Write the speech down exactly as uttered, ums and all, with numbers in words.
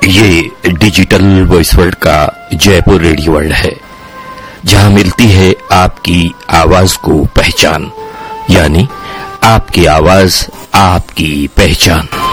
ये digital voice world का Jaipur radio world है, जहां मिलती है आपकी आवाज को पहचान, यानी आपकी आवाज आपकी पहचान।